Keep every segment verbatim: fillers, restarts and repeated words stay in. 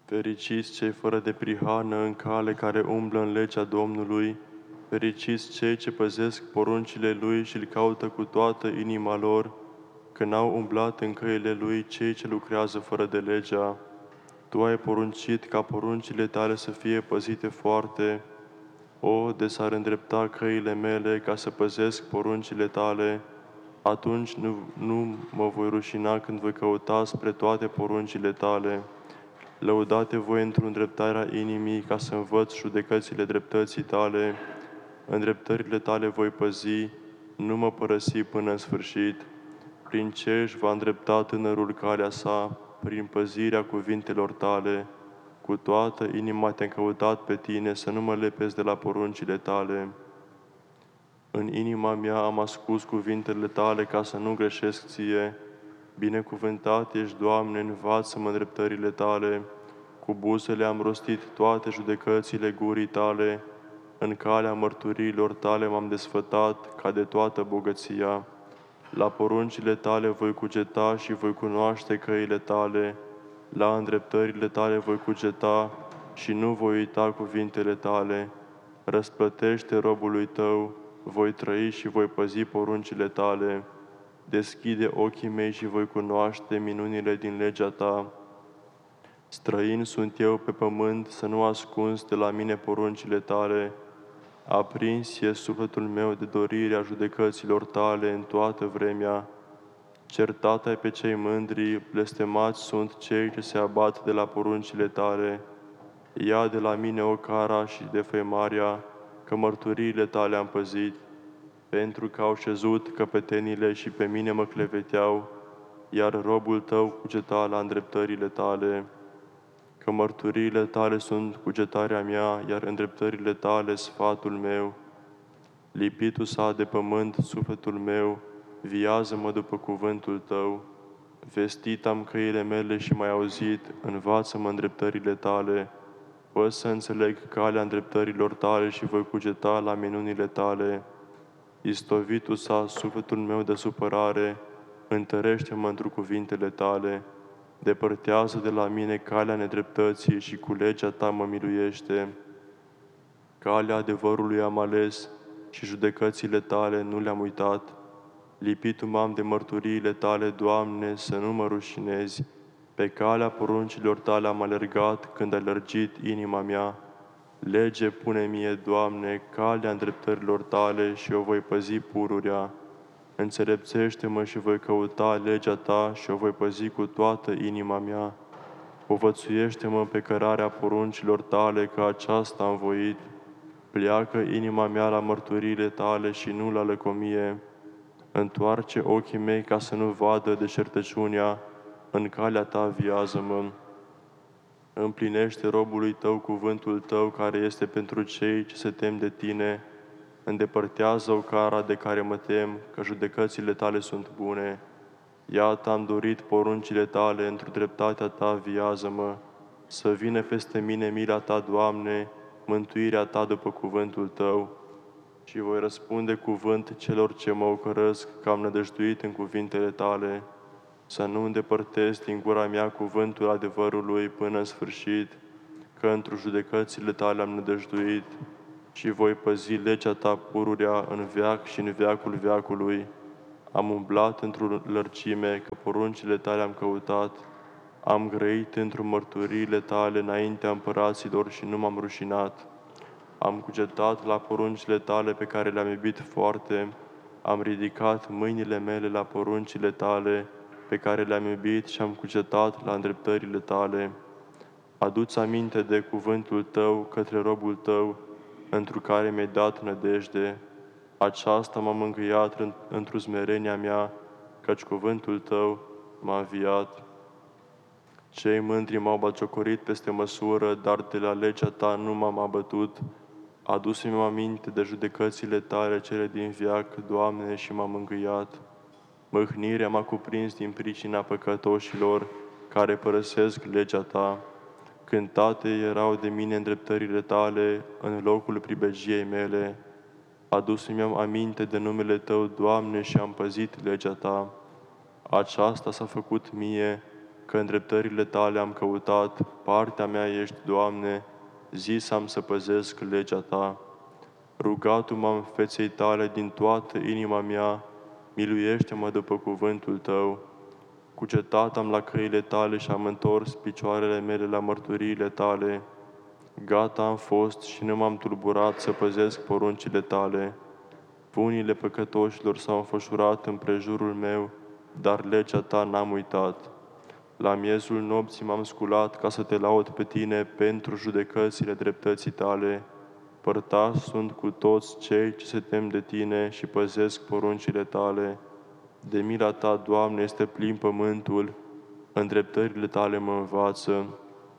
Fericiți cei fără de prihană în cale care umblă în legea Domnului, fericiți cei ce păzesc poruncile Lui și îl caută cu toată inima lor, că n-au umblat în căile Lui cei ce lucrează fără de legea. Tu ai poruncit ca poruncile Tale să fie păzite foarte. O, de s-ar îndrepta căile mele ca să păzesc poruncile Tale, atunci nu, nu mă voi rușina când voi căuta spre toate poruncile Tale. Lăudate voi într-o îndreptarea inimii ca să învăț judecățile dreptății Tale. Îndreptările Tale voi păzi, nu mă părăsi până în sfârșit. Prin ce își va îndrepta tânărul calea sa, prin păzirea cuvintelor Tale. Cu toată inima te-am căutat pe Tine, să nu mă lepezi de la poruncile Tale. În inima mea am ascuns cuvintele Tale ca să nu greșesc Ție. Binecuvântat ești, Doamne, învață-mă îndreptările Tale. Cu buzele am rostit toate judecățile gurii Tale. În calea mărturiilor Tale m-am desfătat ca de toată bogăția. La poruncile Tale voi cugeta și voi cunoaște căile Tale. La îndreptările Tale voi cugeta și nu voi uita cuvintele Tale. Răsplătește robului Tău, voi trăi și voi păzi poruncile Tale. Deschide ochii mei și voi cunoaște minunile din legea Ta. Străin sunt eu pe pământ, să nu ascunzi de la mine poruncile Tale. Aprins e sufletul meu de dorirea judecăților Tale în toată vremea. Certat ai pe cei mândri, blestemați sunt cei ce se abat de la poruncile Tale. Ia de la mine o cara și defăimarea, că mărturiile Tale am păzit, pentru că au șezut căpetenile și pe mine mă cleveteau, iar robul Tău cugeta la îndreptările Tale. Că mărturiile Tale sunt cugetarea mea, iar îndreptările Tale sfatul meu. Lipitul s-a de pământ sufletul meu, viază-mă după cuvântul Tău. Vestit am căile mele și mai auzit, învață-mă îndreptările Tale. Fă să înțeleg calea îndreptărilor Tale și voi cugeta la minunile Tale. Istovitul s-a sufletul meu de supărare, întărește-mă într cuvintele Tale. Depărtează de la mine calea nedreptății și cu legea Ta mă miluiește. Calea adevărului am ales și judecățile Tale nu le-am uitat. Lipitul m-am de mărturiile Tale, Doamne, să nu mă rușinezi. Pe calea poruncilor Tale am alergat când ai lărgit inima mea. Lege pune mie, Doamne, calea îndreptărilor Tale și o voi păzi pururea. Înțelepțește-mă și voi căuta legea Ta și o voi păzi cu toată inima mea. Povățuiește-mă pe cărarea poruncilor Tale, că aceasta am voit. Pleacă inima mea la mărturiile Tale și nu la lăcomie. Întoarce ochii mei ca să nu vadă deșertăciunea, în calea Ta viază-mă. Împlinește robului Tău cuvântul Tău, care este pentru cei ce se tem de Tine. Îndepărtează-o cara de care mă tem, că judecățile Tale sunt bune. Iată, am dorit poruncile Tale, într-o dreptatea Ta viază-mă. Să vină peste mine mila Ta, Doamne, mântuirea Ta după cuvântul Tău. Și voi răspunde cuvânt celor ce mă ocărăsc, că am nădăjduit în cuvintele Tale. Să nu îndepărtez din gura mea cuvântul adevărului până în sfârșit, că într judecățile Tale am nădăjduit și voi păzi legea Ta pururea în veac și în veacul veacului. Am umblat într-o lărgime, că poruncile Tale am căutat. Am grăit într-o mărturiile Tale înaintea împăraților și nu m-am rușinat. Am cugetat la poruncile Tale pe care le-am iubit foarte. Am ridicat mâinile mele la poruncile Tale pe care le-am iubit și am cugetat la îndreptările Tale. Adu-ți aminte de cuvântul Tău către robul Tău, întru care mi-ai dat nădejde. Aceasta m-a mângâiat într-o smerenia mea, căci cuvântul Tău m-a înviat. Cei mândri m-au batjocorit peste măsură, dar de la legea Ta nu m-am abătut. Adu-mi aminte de judecățile Tale cele din veac, Doamne, și m-am mângâiat. Mâhnirea m-a cuprins din pricina păcătoșilor care părăsesc legea Ta. Cântate erau de mine îndreptările Tale în locul pribegiei mele. Adus-mi aminte de numele Tău, Doamne, și am păzit legea Ta. Aceasta s-a făcut mie, că îndreptările Tale am căutat, partea mea ești, Doamne, zis am să păzesc legea Ta. Rugatul m-am feței Tale din toată inima mea, miluiește-mă după cuvântul Tău. Cugetat am la căile Tale și am întors picioarele mele la mărturiile Tale. Gata am fost și nu m-am tulburat să păzesc poruncile Tale. Punile păcătoșilor s-au înfășurat în prejurul meu, dar legea Ta n-am uitat. La miezul nopții m-am sculat ca să Te laud pe Tine pentru judecățile dreptății Tale. Părtași sunt cu toți cei ce se tem de Tine și păzesc poruncile Tale. De mila Ta, Doamne, este plin pământul, îndreptările Tale mă învață.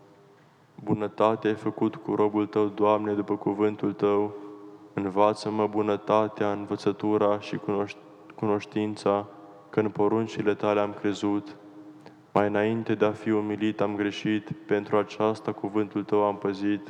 Bunătate ai făcut cu robul Tău, Doamne, după cuvântul Tău. Învață-mă bunătatea, învățătura și cunoștința, că în poruncile Tale am crezut. Mai înainte de a fi umilit am greșit, pentru aceasta cuvântul Tău am păzit.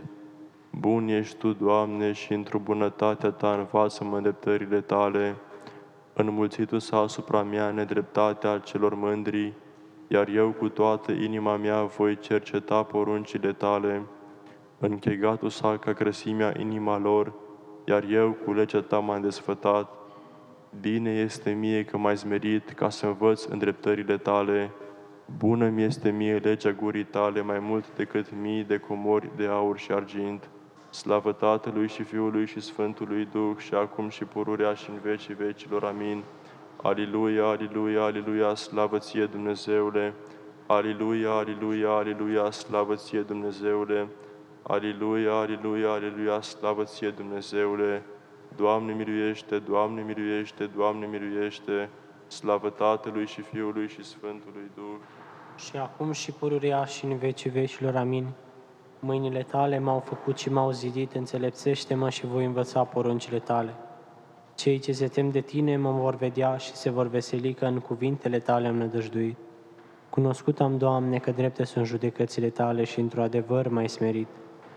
Bun ești Tu, Doamne, și într-o bunătatea Ta învață-mă îndreptările Tale. Înmulțitu s-a asupra mea nedreptatea celor mândri, iar eu cu toată inima mea voi cerceta poruncile Tale. Închegatul s-a ca grăsimea inima lor, iar eu cu legea Ta m-am desfătat. Bine este mie că m-ai smerit ca să învăț îndreptările Tale. Bună mi este mie legea gurii Tale mai mult decât mii de comori de aur și argint. Slavă Tatălui și Fiului și Sfântului Duh și acum și pururea și în vecii vecilor. Amin. Aliluia, aliluia, aliluia, slavă Ție, Dumnezeule! Aliluia, aliluia, aliluia, slavă Ție, Dumnezeule! Aliluia, aliluia, aliluia, slavă Ție, Dumnezeule! Doamne miluiește, Doamne miluiește, Doamne miluiește! Slavă Tatălui și Fiului și Sfântului Duh! Și acum și pururea și în vecii vecilor. Amin. Mâinile Tale m-au făcut și m-au zidit, înțelepțește-mă și voi învăța poruncile Tale. Cei ce se tem de Tine mă vor vedea și se vor veseli că în cuvintele Tale am nădăjduit. Cunoscut am, Doamne, că drepte sunt judecățile Tale și într-o adevăr m-ai smerit.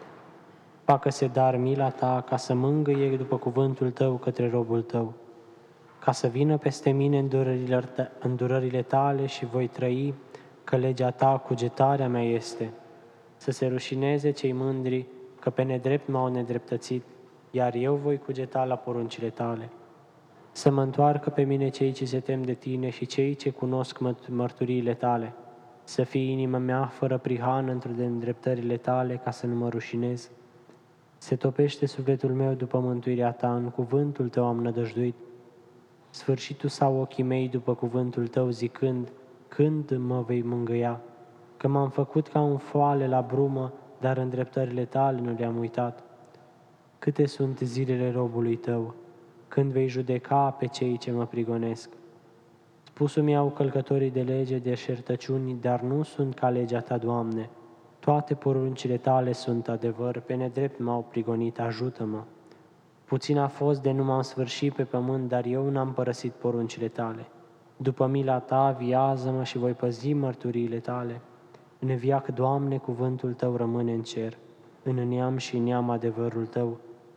Facă-se dar mila Ta ca să mângâie după cuvântul Tău către robul Tău, ca să vină peste mine îndurările, îndurările Tale și voi trăi, că legea Ta cugetarea mea este. Să se rușineze cei mândri, că pe nedrept m-au nedreptățit, iar eu voi cugeta la poruncile Tale. Să mă întoarcă pe mine cei ce se tem de Tine și cei ce cunosc mărturiile Tale. Să fie inima mea fără prihană într-o de îndreptările Tale, ca să nu mă rușinez. Se topește sufletul meu după mântuirea Ta, în cuvântul Tău am nădăjduit. Sfârșitul sau ochii mei după cuvântul Tău, zicând, când mă vei mângâia? Că m-am făcut ca un foale la brumă, dar îndreptările Tale nu le-am uitat. Câte sunt zilele robului Tău, când vei judeca pe cei ce mă prigonesc? Spusul mi-au călcătorii de lege, de șertăciuni, dar nu sunt ca legea Ta, Doamne. Toate poruncile Tale sunt adevăr, pe nedrept m-au prigonit, ajută-mă. Puțin a fost de nu m-am sfârșit pe pământ, dar eu n-am părăsit poruncile Tale. După mila Ta, viază-mă și voi păzi mărturiile Tale. În veac, Doamne, cuvântul Tău rămâne în cer, în neam și neam adevărul Tău.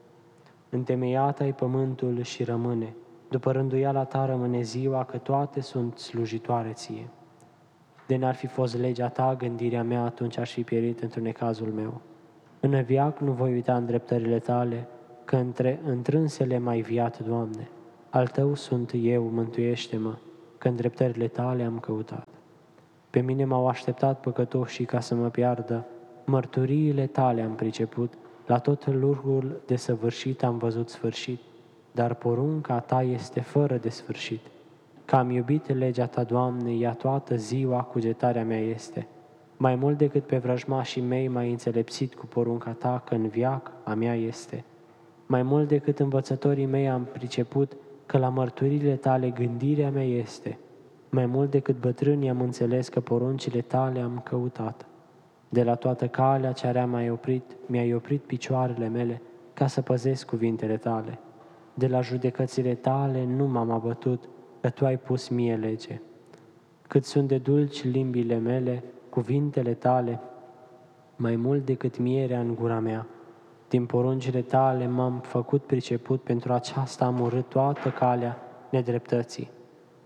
Întemeiat ai pământul și rămâne, după rânduiala Ta rămâne ziua, că toate sunt slujitoare Ție. De n-ar fi fost legea Ta, gândirea mea, atunci aș fi pierit într-un necazul meu. În veac nu voi uita îndreptările Tale, că între întrânsele m-ai viat, Doamne. Al Tău sunt eu, mântuiește-mă, că îndreptările Tale am căutat. Pe mine m-au așteptat păcătoșii ca să mă piardă, mărturiile Tale am priceput, la tot lucrul de săvârșit am văzut sfârșit, dar porunca Ta este fără de sfârșit. Că am iubit legea Ta, Doamne, ea toată ziua cugetarea mea este. Mai mult decât pe vrăjmașii mei m-ai înțelepțit cu porunca Ta, că în veac a mea este. Mai mult decât învățătorii mei am priceput că la mărturile Tale gândirea mea este. Mai mult decât bătrânii am înțeles că poruncile Tale am căutat. De la toată calea ce rea m-ai oprit, mi-ai oprit picioarele mele ca să păzesc cuvintele Tale. De la judecățile Tale nu m-am abătut, că Tu ai pus mie lege. Cât sunt de dulci limbile mele, cuvintele Tale, mai mult decât mierea în gura mea. Din poruncile Tale m-am făcut priceput, pentru aceasta am urât toată calea nedreptății.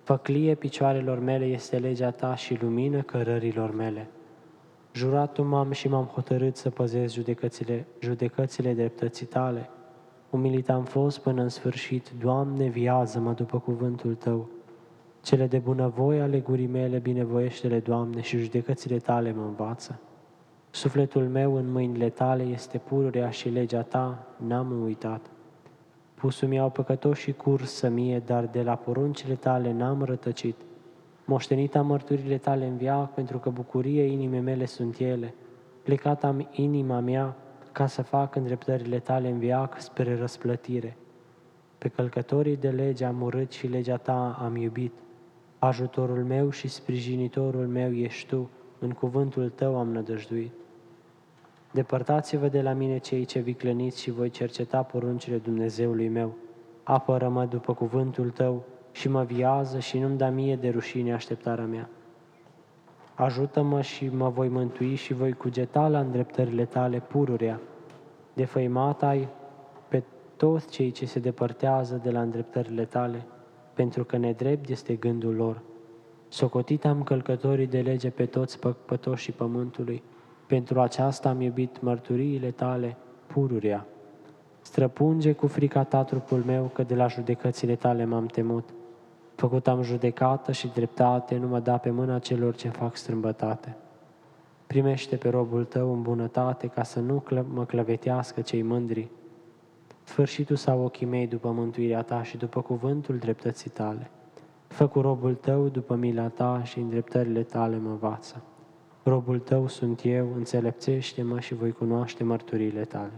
Făclie picioarelor mele este legea ta și lumină cărărilor mele. Juratul m-am și m-am hotărât să păzesc judecățile, judecățile dreptății tale. Umilit am fost până în sfârșit, Doamne, viază-mă după cuvântul Tău. Cele de bunăvoie ale gurii mele, binevoiește-le, Doamne, și judecățile Tale mă învață. Sufletul meu în mâinile Tale este pururea și legea Ta n-am uitat. Pusul mi-au păcătoșii cursă mie, dar de la poruncile Tale n-am rătăcit. Moștenit am mărturile Tale în veac, pentru că bucurie inimii mele sunt ele. Plecat am inima mea ca să fac îndreptările Tale în veac spre răsplătire. Pe călcătorii de lege am urât și legea Ta am iubit. Ajutorul meu și sprijinitorul meu ești Tu, în cuvântul Tău am nădăjduit. Depărtați-vă de la mine cei ce viclăniți și voi cerceta poruncile Dumnezeului meu. Apără-mă după cuvântul Tău și mă viază și nu-mi da mie de rușine așteptarea mea. Ajută-mă și mă voi mântui și voi cugeta la îndreptările Tale pururea. Defăimat ai pe toți cei ce se depărtează de la îndreptările Tale, pentru că nedrept este gândul lor. Socotit am călcătorii de lege pe toți păcătoșii pământului, pentru aceasta am iubit mărturiile Tale pururea. Străpunge cu frica Ta trupul meu, că de la judecățile Tale m-am temut. Făcut am judecată și dreptate, nu mă da pe mâna celor ce fac strâmbătate. Primește pe robul Tău în bunătate, ca să nu mă clăvetească cei mândri. Sfârșitul sau ochii mei după mântuirea Ta și după cuvântul dreptății Tale. Fă cu robul Tău după mila Ta și în dreptările Tale mă învață. Robul Tău sunt eu, înțelepțește-mă și voi cunoaște mărturile Tale.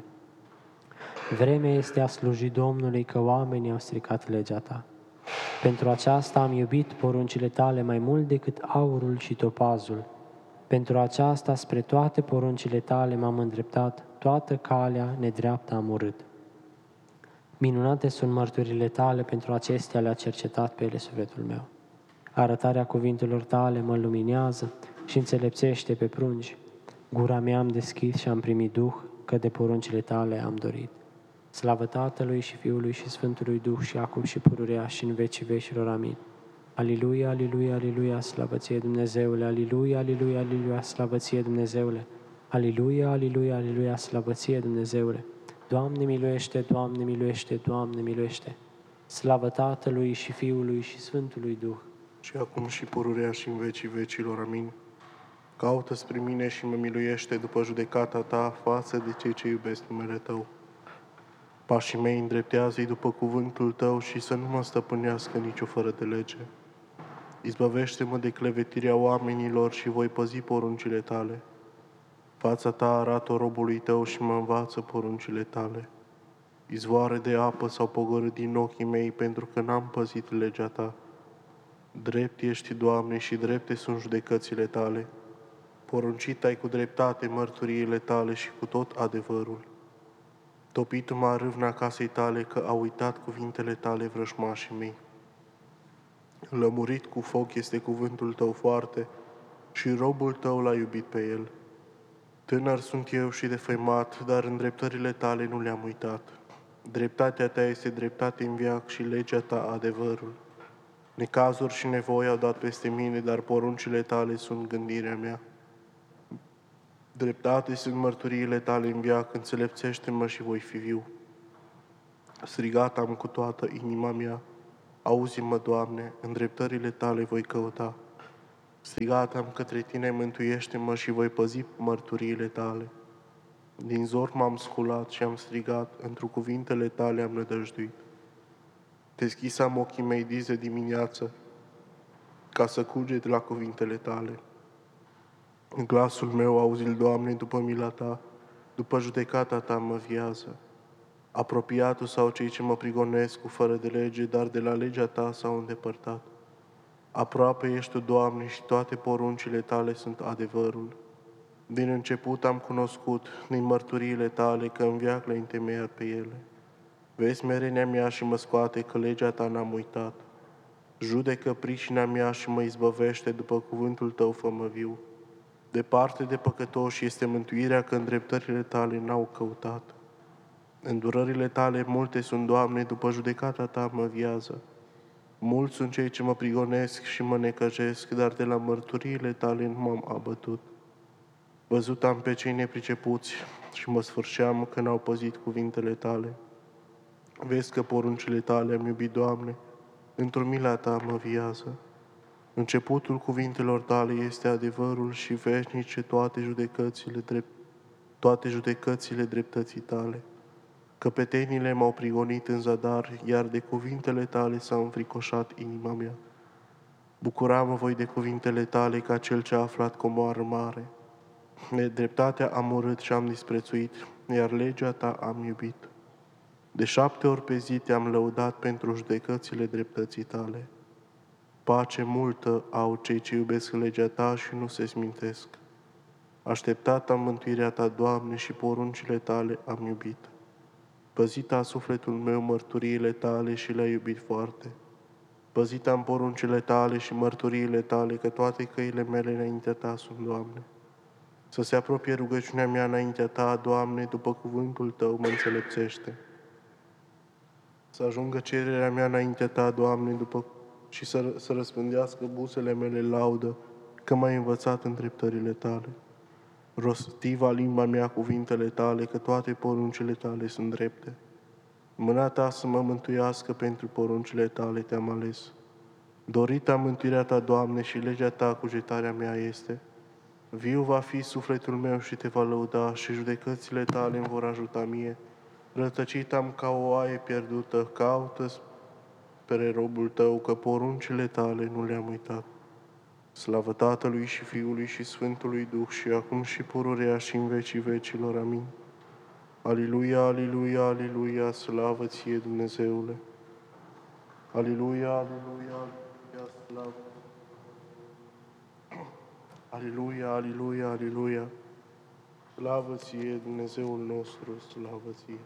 Vremea este a sluji Domnului, că oamenii au stricat legea Ta. Pentru aceasta am iubit poruncile Tale mai mult decât aurul și topazul. Pentru aceasta spre toate poruncile Tale m-am îndreptat, toată calea nedreaptă am urât. Minunate sunt mărturile Tale, pentru acestea le-a cercetat pe ele sufletul meu. Arătarea cuvintelor Tale mă luminează și înțelepțește pe prunci. Gura mea am deschis și am primit Duh, că de poruncile Tale am dorit. Slavă Tatălui și Fiului și Sfântului Duh și acum și pururea și în vecii veșilor. Amin. Aliluia, aliluia, aliluia, slavă Ție, Dumnezeule, aliluia, aliluia, aliluia, slavă Ție, Dumnezeule, aliluia, aliluia, aliluia, slavă Ție, Dumnezeule. Doamne miluiește, Doamne miluiește, Doamne miluiește. Slavă Tatălui și Fiului și Sfântului Duh. Și acum și pururea și în vecii vecilor. Amin. Caută spre mine și mă miluiește după judecata Ta față de cei ce iubesc numele Tău. Pașii mei îndreptează-i după cuvântul Tău și să nu mă stăpânească nicio fără de lege. Izbăvește-mă de clevetirea oamenilor și voi păzi poruncile Tale. Fața Ta arată robului Tău și mă învață poruncile Tale. Izvoare de apă s-au pogorât din ochii mei, pentru că n-am păzit legea Ta. Drept ești, Doamne, și drepte sunt judecățile Tale. Poruncit ai cu dreptate mărturiile Tale și cu tot adevărul. Topit-mă râvna casei Tale, că au uitat cuvintele Tale vrăjmașii mei. Lămurit cu foc este cuvântul Tău foarte și robul Tău l-a iubit pe el. Tânăr sunt eu și defăimat, dar îndreptările Tale nu le-am uitat. Dreptatea Ta este dreptate în veac și legea Ta adevărul. Necazuri și nevoi au dat peste mine, dar poruncile Tale sunt gândirea mea. Dreptate sunt mărturiile Tale în veac, înțelepțește-mă și voi fi viu. Strigat am cu toată inima mea, auzi-mă, Doamne, îndreptările Tale voi căuta. Strigat am către Tine, mântuiește-mă și voi păzi mărturiile Tale. Din zor m-am sculat și am strigat, într-o cuvintele Tale am nădăjduit. Deschis am ochii mei dis de dimineață, ca să cuget la cuvintele Tale. Glasul meu auzi-l, Doamne, după mila Ta, după judecata Ta mă viază. Apropiatul sau cei ce mă prigonesc cu fără de lege, dar de la legea Ta s-au îndepărtat. Aproape ești Tu, Doamne, și toate poruncile Tale sunt adevărul. Din început am cunoscut, din mărturiile Tale, că în veac le-ai întemeiat pe ele. Vezi merenia mea și mă scoate, că legea Ta n-am uitat. Judecă pricina mea și mă izbăvește, după cuvântul Tău fă-mă viu. Departe de păcătoși este mântuirea, că îndreptările Tale n-au căutat. Îndurările Tale multe sunt, Doamne, după judecata Ta mă viază. Mulți sunt cei ce mă prigonesc și mă necăjesc, dar de la mărturiile tale nu m-am abătut. Văzut am pe cei nepricepuți și mă sfârșeam că n-au păzit cuvintele tale. Vezi că poruncile tale am iubit, Doamne, într-o mila ta mă viază. Începutul cuvintelor tale este adevărul și veșnice toate judecățile, drept, toate judecățile dreptății tale. Căpetenile m-au prigonit în zadar, iar de cuvintele tale s-a înfricoșat inima mea. Bucuram-mă voi de cuvintele tale ca cel ce a aflat comoară mare. Nedreptatea am urât și am disprețuit, iar legea ta am iubit. De șapte ori pe zi te-am lăudat pentru judecățile dreptății tale. Pace multă au cei ce iubesc legea ta și nu se smintesc. Așteptat am mântuirea ta, Doamne, și poruncile tale am iubit. Păzit a sufletul meu mărturiile tale și le-a iubit foarte. Păzit am poruncile tale și mărturiile tale, că toate căile mele înaintea ta sunt, Doamne. Să se apropie rugăciunea mea înaintea ta, Doamne, după cuvântul tău mă înțelepțește. Să ajungă cererea mea înaintea ta, Doamne, după și să, să răspândească buzele mele laudă, că m-ai învățat în dreptările tale. Rostiva limba mea cuvintele tale, că toate poruncile tale sunt drepte. Mâna ta să mă mântuiască, pentru poruncile tale te-am ales. Dorita mântuirea ta, Doamne, și legea ta cugetarea mea este. Viu va fi sufletul meu și te va lăuda, și judecățile tale îmi vor ajuta mie. Rătăcit am ca o oaie pierdută, caută spre robul tău, că poruncile tale nu le-am uitat. Slavă Tatălui și Fiului și Sfântului Duh, și acum și pururea și în vecii vecilor. Amin. Aliluia, aliluia, aliluia, slavă ție, Dumnezeule! Aliluia, aliluia, aliluia, slavă! Aliluia, aliluia, aliluia! Slavă ție, Dumnezeul nostru, slavă ție!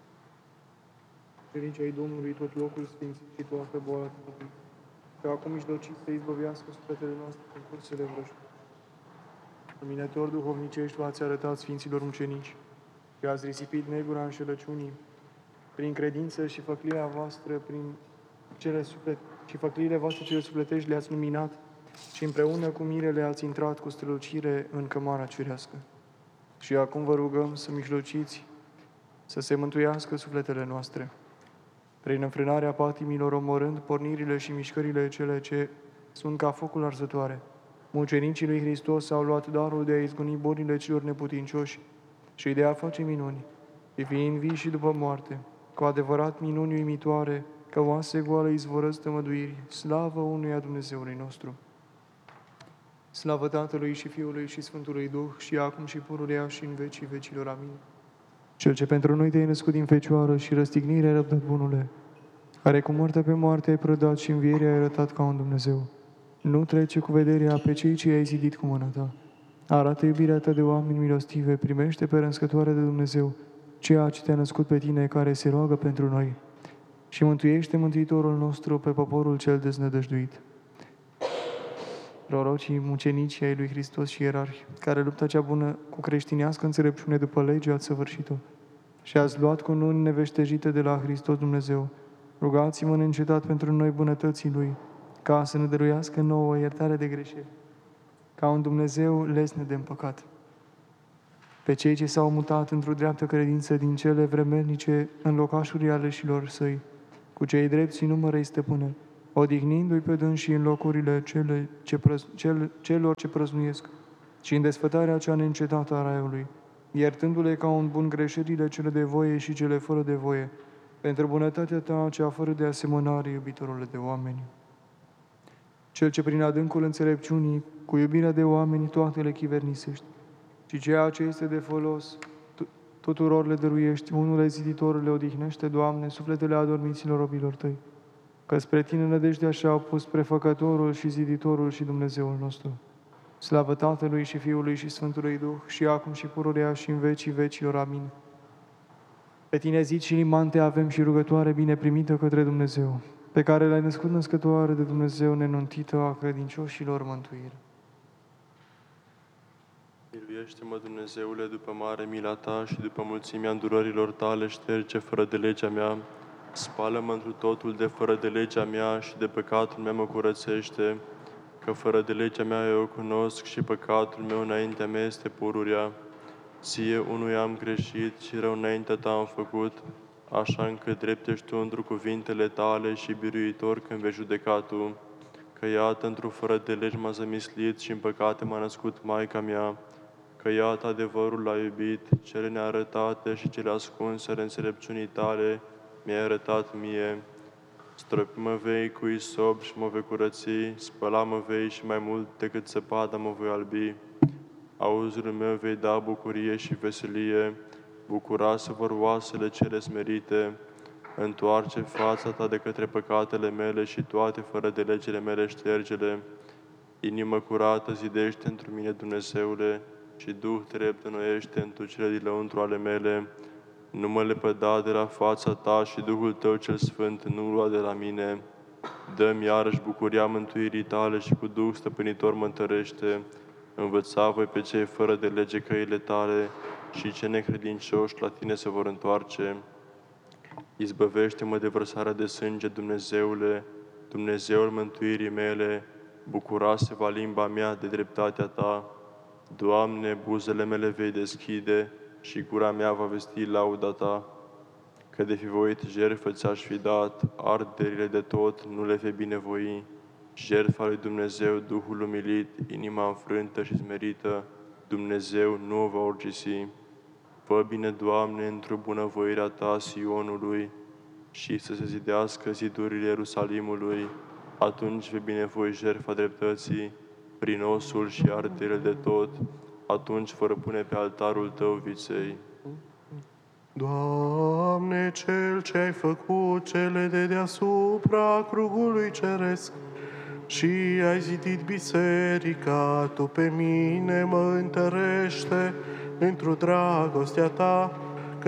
Ferice ai Domnului tot locul sfințit și toată boala Tăului, că acum mijlocit să izbăvească sufletele noastre în cursele vrăjite. Luminător duhovnicești v-ați arătat Sfinților mucenici, că ați risipit negura înșelăciunii, prin credință și făclirea voastră, prin cele suflet, și făclirile voastre cele sufletești le-ați luminat și împreună cu mirele ați intrat cu strălucire în cămara cerească. Și acum vă rugăm să mijlociți, să se mântuiască sufletele noastre, prin înfrânarea patimilor, omorând pornirile și mișcările cele ce sunt ca focul arzătoare. Mucenicii lui Hristos au luat darul de a izgoni bolile celor neputincioși și de a face minuni, și fiind vii și după moarte, cu adevărat minuni uimitoare, că oase goale izvorăsc tămăduiri, slavă unuia Dumnezeului nostru. Slavă Tatălui și Fiului și Sfântului Duh, și acum și pururea și în vecii vecilor. Amin. Cel ce pentru noi te-ai născut din Fecioară și răstignire ai răbdat, bunule, care cu moartea pe moarte ai prădat și învierea ai arătat ca un Dumnezeu. Nu trece cu vederea pe cei ce ai zidit cu mâna ta. Arată iubirea ta de oameni milostive, primește pe răscătoare de Dumnezeu ceea ce te-a născut pe tine, care se roagă pentru noi, și mântuiește Mântuitorul nostru pe poporul cel deznădăjduit. Prorocii, mucenicii ai lui Hristos și ierarhi, care lupta cea bună cu creștinească înțelepciune după lege ați săvârșit-o și ați luat cu nuni neveștejite de la Hristos Dumnezeu, rugați-mă neîncetat pentru noi bunătății Lui, ca să ne dăruiască nouă iertare de greșeli, ca un Dumnezeu lesne de împăcat. Pe cei ce s-au mutat într-o dreaptă credință din cele vremelnice în locașurile aleșilor săi, cu cei drepți numără-i, Stăpâne, odihnindu-i pe dânsii în locurile cele ce prăz, cel, celor ce prăznuiesc și în desfătarea cea neîncetată a Raiului, iertându-le ca un bun greșelile cele de voie și cele fără de voie, pentru bunătatea ta cea fără de asemănare, iubitorule de oameni. Cel ce prin adâncul înțelepciunii, cu iubirea de oameni, toate le chivernisești, și ceea ce este de folos tuturor le dăruiești, unul ziditor le odihnește, Doamne, sufletele adormiților robilor Tăi, că spre Tine nădejdea și-au pus prefăcătorul și ziditorul și Dumnezeul nostru. Slavă Tatălui și Fiului și Sfântului Duh, și acum și pururea și în vecii vecilor. Amin. Pe Tine, zid și limante, avem și rugătoare bine primită către Dumnezeu, pe care L-ai născut născătoare de Dumnezeu nenuntită a credincioșilor mântuire. Miluiește-mă, Dumnezeule, după mare mila Ta și după mulțimea îndurărilor Tale, șterge fără de legea mea Spală-mă întru totul de fără de legea mea și de păcatul meu mă curățește, că fără de legea mea eu o cunosc și păcatul meu înaintea mea este pururea. Ție unui am greșit și rău înaintea ta am făcut, așa încât drept ești tu întru cuvintele tale și biruitor când vei judeca tu. Că iată, într-o fără de legi m-a zămislit și în păcate m-a născut Maica mea. Că iată, adevărul l-a iubit, cele nearătate și cele ascunse ale înțelepciunii tale mi-ai arătat mie. Stropi-mă vei cu isop și mă vei curăți, spăla-mă vei și mai mult decât zăpada mă voi albi. Auzul meu vei da bucurie și veselie, bucura să vor oasele cele smerite. Întoarce fața ta de către păcatele mele și toate fără de legile mele ștergele. Inimă curată zidește într mine, Dumnezeule, și Duh drept înnoiește întru cele din lăuntru ale mele. Nu mă lepăda de la fața ta și Duhul tău cel Sfânt nu lua de la mine. Dă-mi iarăși bucuria mântuirii tale și cu Duh stăpânitor mă întărește. Învăța voi pe cei fără de lege căile tale și cei necredincioși la tine se vor întoarce. Izbăvește-mă de vărsarea de sânge, Dumnezeule, Dumnezeul mântuirii mele, bucura-se va limba mea de dreptatea ta. Doamne, buzele mele vei deschide și gura mea va vesti lauda ta. Că de fi voit jertfă ți-aș fi dat, arderile de tot nu le vei binevoi. Jertfa lui Dumnezeu, Duhul umilit, inima înfrântă și smerită, Dumnezeu nu o va urgisi. Fă bine, Doamne, într-o bunăvoirea ta Sionului și să se zidească zidurile Ierusalimului, atunci vei binevoi jertfa dreptății, prin osul și arderile de tot, atunci vor pune pe altarul tău viței. Doamne, Cel ce ai făcut cele de deasupra crugului ceresc și ai zidit biserica, Tu pe mine mă întărește într-o dragostea Ta